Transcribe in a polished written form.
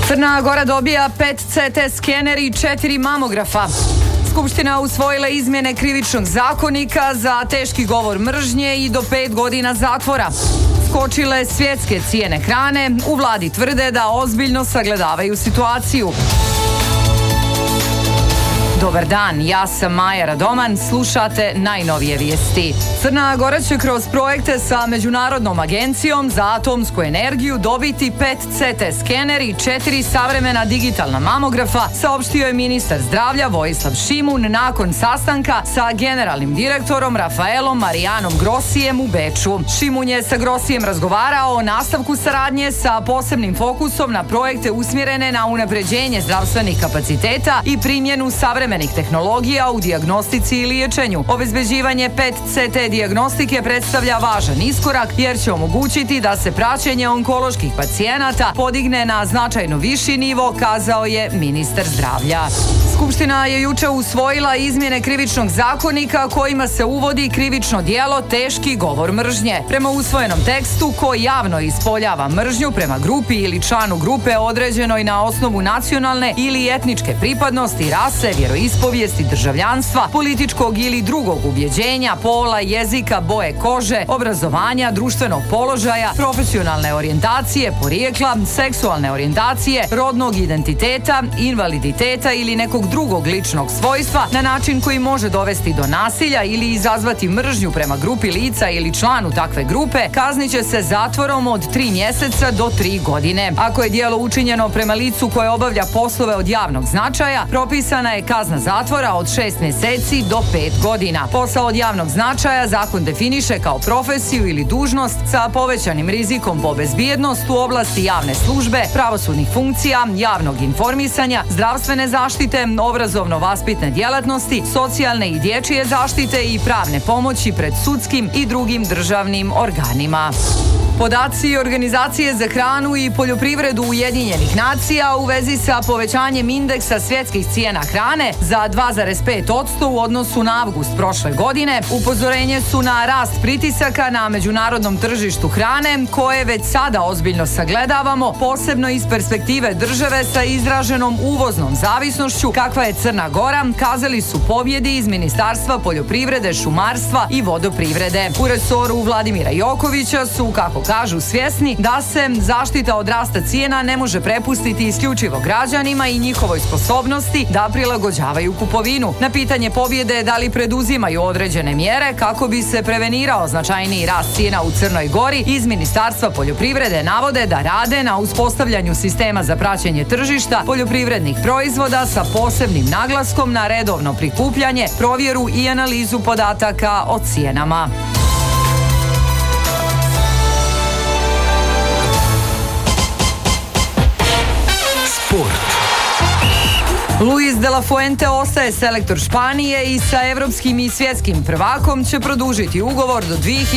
Crna Gora dobija 5 CT skener i 4 mamografa. Skupština usvojila izmjene krivičnog zakonika za teški govor mržnje i do 5 godina zatvora. Skočile svjetske cijene hrane, u vladi tvrde da ozbiljno sagledavaju situaciju. Dobar dan, ja sam Maja Radoman, slušate najnovije vijesti. Crna Gora će kroz projekte sa Međunarodnom agencijom za atomsku energiju dobiti 5 CT skener i 4 savremena digitalna mamografa, saopštio je ministar zdravlja Vojislav Šimun nakon sastanka sa generalnim direktorom Rafaelom Marijanom Grosijem u Beču. Šimun je sa Grosijem razgovarao o nastavku saradnje sa posebnim fokusom na projekte usmjerene na unapređenje zdravstvenih kapaciteta i primjenu savremenih tehnologija u dijagnostici i liječenju. Obezbeđivanje 5 CT dijagnostike predstavlja važan iskorak jer će omogućiti da se praćenje onkoloških pacijenata podigne na značajno viši nivo, kazao je ministar zdravlja. Skupština je juče usvojila izmjene krivičnog zakonika kojima se uvodi krivično djelo teški govor mržnje. Prema usvojenom tekstu, ko javno ispoljava mržnju prema grupi ili članu grupe određenoj na osnovu nacionalne ili etničke pripadnosti, rase, vjeroispovijesti, državljanstva, političkog ili drugog ubjeđenja, pola, jezika, boje kože, obrazovanja, društvenog položaja, profesionalne orijentacije, porijekla, seksualne orijentacije, rodnog identiteta, invaliditeta ili nekog drugog ličnog svojstva na način koji može dovesti do nasilja ili izazvati mržnju prema grupi lica ili članu takve grupe, kazniće se zatvorom od 3 mjeseca do 3 godine. Ako je djelo učinjeno prema licu koje obavlja poslove od javnog značaja, propisana je kazna zatvora od 6 mjeseci do 5 godina. Posao od javnog značaja zakon definiše kao profesiju ili dužnost sa povećanim rizikom po bezbjednost u oblasti javne službe, pravosudnih funkcija, javnog informisanja, zdravstvene zaštite, obrazovno-vaspitne djelatnosti, socijalne i dječje zaštite i pravne pomoći pred sudskim i drugim državnim organima. Podaci Organizacije za hranu i poljoprivredu Ujedinjenih nacija u vezi sa povećanjem indeksa svjetskih cijena hrane za 2,5% u odnosu na avgust prošle godine upozorenje su na rast pritisaka na međunarodnom tržištu hrane koje već sada ozbiljno sagledavamo, posebno iz perspektive države sa izraženom uvoznom zavisnošću kakva je Crna Gora, kazali su pobjedi iz Ministarstva poljoprivrede, šumarstva i vodoprivrede. U resoru Vladimira Jokovića su, kako kažu, svjesni da se zaštita od rasta cijena ne može prepustiti isključivo građanima i njihovoj sposobnosti da prilagođavaju kupovinu. Na pitanje pobjede da li preduzimaju određene mjere kako bi se prevenirao značajniji rast cijena u Crnoj Gori, iz Ministarstva poljoprivrede navode da rade na uspostavljanju sistema za praćenje tržišta poljoprivrednih proizvoda sa posebnim naglaskom na redovno prikupljanje, provjeru i analizu podataka o cijenama. Luis de la Fuente ostaje selektor Španije i sa evropskim i svjetskim prvakom će produžiti ugovor do